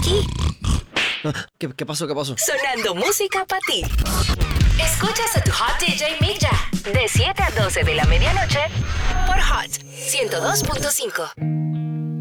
aquí, ¿Qué pasó? ¿Qué pasó? sonando música para ti. Escuchas a tu Hot DJ Milla de 7 a 12 de la medianoche por Hot 102.5.